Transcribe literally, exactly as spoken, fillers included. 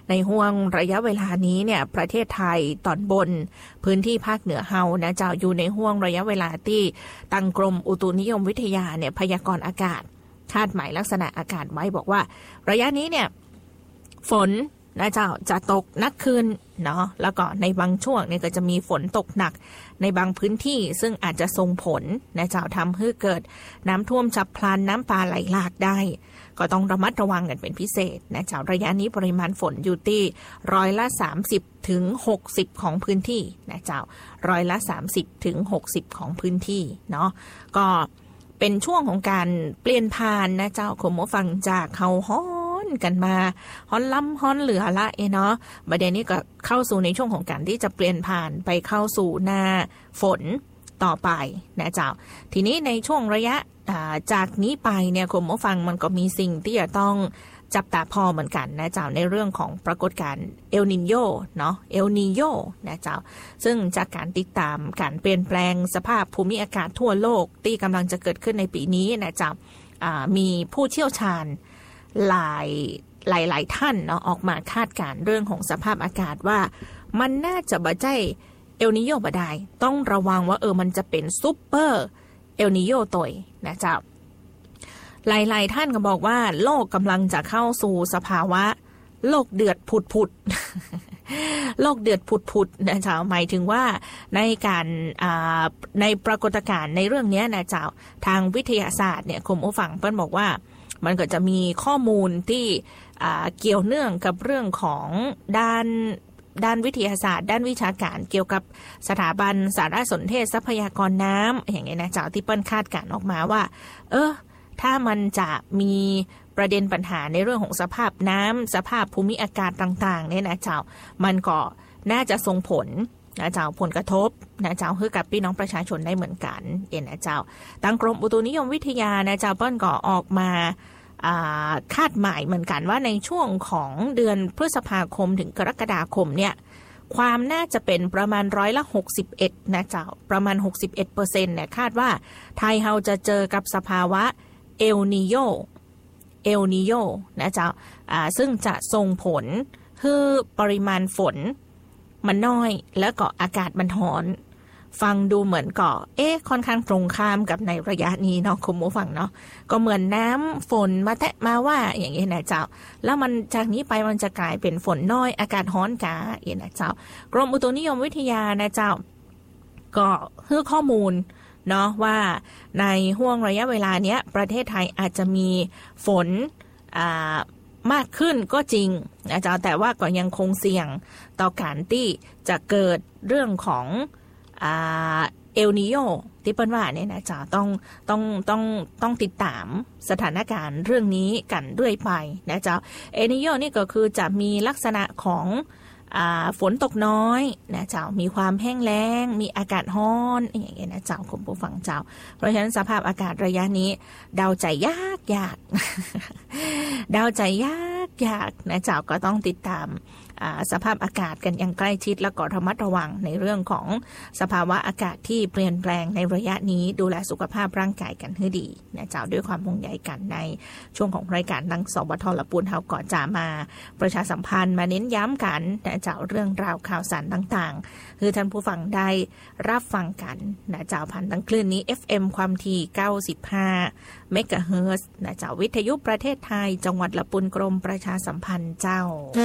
ในห่วงระยะเวลานี้เนี่ยประเทศไทยตอนบนพื้นที่ภาคเหนือเฮานะเจ้าอยู่ในห่วงระยะเวลาที่ตังกรมอุตุนิยมวิทยาเนี่ยพยากรณ์อากาศคาดหมายลักษณะอากาศไว้บอกว่าระยะนี้เนี่ยฝนนะเจ้าจะตกหนักขึ้นเนาะแล้วก็ในบางช่วงเนี่ยก็จะมีฝนตกหนักในบางพื้นที่ซึ่งอาจจะส่งผลนะเจ้าทำให้เกิดน้ำท่วมฉับพลันน้ำป่าไหลหลากได้ก็ต้องระมัดระวังกันเป็นพิเศษนะเจ้าระยะนี้ปริมาณฝนอยู่ที่ร้อยละสามสิบถึงหกสิบของพื้นที่นะเจ้าร้อยละสามสิบถึงหกสิบของพื้นที่เนาะก็เป็นช่วงของการเปลี่ยนผ่านนะเจ้าคุณผู้ฟังจากเขาฮ้อนกันมาฮ้อนล้ำฮ้อนเหลือละเอเนาะประเด็นนี้ก็เข้าสู่ในช่วงของการที่จะเปลี่ยนผ่านไปเข้าสู่หน้าฝนต่อไปนะเจ้าทีนี้ในช่วงระยะจากนี้ไปเนี่ยคุณผู้ฟังมันก็มีสิ่งที่จะต้องจับตาพอเหมือนกันนะเจ้าในเรื่องของปรากฏการณ์เอลนิโญเนาะเอลนิโญนะเจ้าซึ่งจากการติดตามการเปลี่ยนแปลงสภาพภูมิอากาศทั่วโลกที่กำลังจะเกิดขึ้นในปีนี้นะเจ้ามีผู้เชี่ยวชาญหลายหลายหลายท่านเนาะออกมาคาดการณ์เรื่องของสภาพอากาศว่ามันน่าจะบ่ใช่เอลนิโญบ่ได้ต้องระวังว่าเออมันจะเป็นซุปเปอร์เอลนิโญตัวนะเจ้าหลายๆท่านก็บอกว่าโลกกำลังจะเข้าสู่สภาวะโลกเดือดผุดๆ โลกเดือดผุดๆนะเจ้าหมายถึงว่าในการในปรากฏการณ์ในเรื่องนี้นะเจ้าทางวิทยาศาสตร์เนี่ยคุณผู้ฟังเปิ้ลบอกว่ามันก็จะมีข้อมูลที่เกี่ยวเนื่องกับเรื่องของด้านด้านวิทยาศาสตร์ด้านวิชาการเกี่ยวกับสถาบันสารสนเทศทรัพยากรน้ำอย่างเงี้ยนะเจ้าที่เปิ้ลคาดการณ์ออกมาว่าเออถ้ามันจะมีประเด็นปัญหาในเรื่องของสภาพน้ำสภาพภูมิอากาศต่างๆเนี่ยนะเจ้ามันก็น่าจะส่งผลนะเจ้าผลกระทบนะเจ้าให้กับพี่น้องประชาชนได้เหมือนกันเอ็นนะเจ้าทางกรมอุตุนิยมวิทยานะเจ้าเปิ้ลก็ออกมาคาดหมายเหมือนกันว่าในช่วงของเดือนพฤษภาคมถึงกรกฎาคมเนี่ยความน่าจะเป็นประมาณร้อยละหกสิบเอ็ดนะเจ้าประมาณ หกสิบเอ็ดเปอร์เซ็นต์ เนี่ยคาดว่าไทยเราจะเจอกับสภาวะเอลนิโญเอลนิโญนะเจ้าซึ่งจะส่งผลให้ปริมาณฝนมันน้อยแล้วก็อากาศมันร้อนฟังดูเหมือนก็เอ๊ะค่อนข้างตรงข้ามกับในระยะนี้เนาะคุณผู้ฟังเนาะก็เหมือนน้ำฝนมาแตะมาว่าอย่างเงี้ยนะเจ้าแล้วมันจากนี้ไปมันจะกลายเป็นฝนน้อยอากาศร้อนกาเอ็นนะเจ้ากรมอุตุนิยมวิทยานะเจ้าก็ให้ข้อมูลเนาะว่าในห่วงระยะเวลาเนี้ยประเทศไทยอาจจะมีฝนอ่ามากขึ้นก็จริงนะเจ้าแต่ว่าก็ยังคงเสี่ยงต่อการที่จะเกิดเรื่องของอ่าเอลนิโญที่เปิ้ลว่าเนี่ยนะจ๊ะต้องต้องต้องต้องติดตามสถานการณ์เรื่องนี้กันเรื่อยไปนะจ๊ะเอลนิโญนี่ก็คือจะมีลักษณะของอ่าฝนตกน้อยนะเจ้ามีความแห้งแล้งมีอากาศร้อนอย่างเงี้ยนะเจ้าคุณผู้ฟังเจ้าเพราะฉะนั้นสภาพอากาศระยะนี้เดาใจยากยาก เดาใจยากยากนะเจ้าก็ต้องติดตามสภาพอากาศกันอย่างใกล้ชิดแล้วก็ระมัดระวังในเรื่องของสภาวะอากาศที่เปลี่ยนแปลงในระยะนี้ดูแลสุขภาพร่างกายกันให้ดีนะเจ้าด้วยความห่วงใยกันในช่วงของรายการดังสบทละปูนเฮาก่อนจะมาประชาสัมพันธ์มาเน้นย้ำกันนะเจ้าเรื่องราวข่าวสารต่างๆคือท่านผู้ฟังได้รับฟังกันนะเจ้าผ่านทางคลื่นนี้ เอฟ เอ็ม ความถี่เก้าสิบห้าเมกะเฮิรตซ์นะเจ้าวิทยุประเทศไทยจังหวัดละปูนกรมประชาสัมพันธ์เจ้า